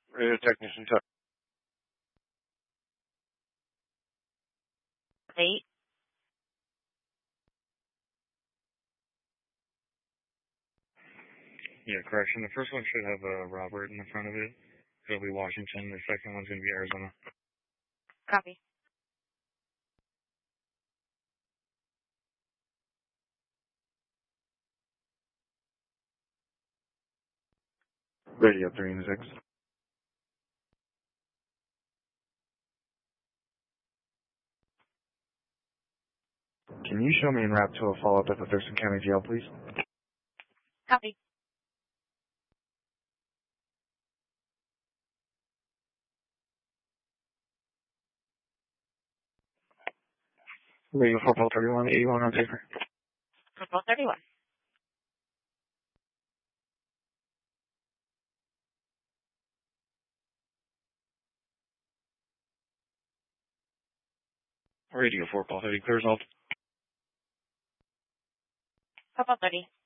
Radio technician talk. 8. Yeah, correction. The first one should have Robert in the front of it. It'll be Washington. The second one's going to be Arizona. Copy. Radio 3 and 6. Can you show me en route to a follow-up at the Thurston County Jail, please? Copy. Radio 431, 81 on paper. 31. Radio 4 30, clear result. 30.